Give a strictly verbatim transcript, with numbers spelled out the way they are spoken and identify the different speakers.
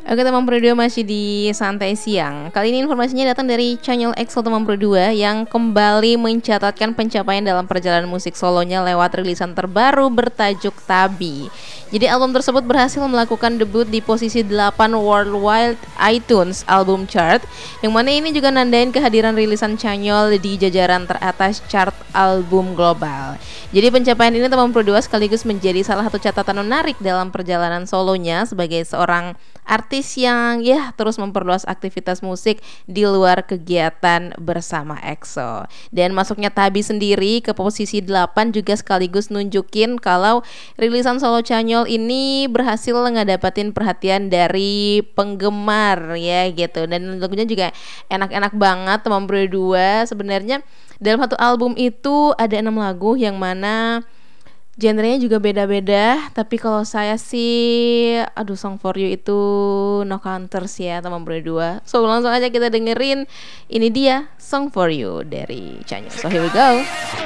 Speaker 1: Oke teman Pro dua masih di Santai Siang. Kali ini informasinya datang dari channel EXO teman Pro dua yang kembali mencatatkan pencapaian dalam perjalanan musik solonya lewat rilisan terbaru bertajuk Tabi. Jadi album tersebut berhasil melakukan debut di posisi delapan worldwide iTunes album chart, yang mana ini juga nandain kehadiran rilisan Chanyeol di jajaran teratas chart album global. Jadi pencapaian ini teman Pro dua sekaligus menjadi salah satu catatan menarik dalam perjalanan solonya sebagai seorang artis yang ya terus memperluas aktivitas musik di luar kegiatan bersama EXO. Dan masuknya Tabi sendiri ke posisi delapan juga sekaligus nunjukin kalau rilisan solo Chanyeol ini berhasil ngedapatin perhatian dari penggemar ya gitu. Dan lagunya juga enak-enak banget teman Pro dua. Sebenarnya dalam satu album itu ada enam lagu yang mana genrenya juga beda-beda, tapi kalau saya sih aduh Song For You itu no counters ya teman Pro dua. So langsung aja kita dengerin, ini dia Song For You dari Chanyeol. So here we go.